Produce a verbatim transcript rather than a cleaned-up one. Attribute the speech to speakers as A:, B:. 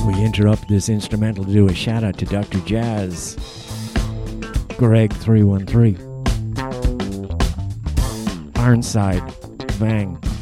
A: We interrupt this instrumental to do a shout out to Doctor Jazz, Greg three one three, Ironside, Vang,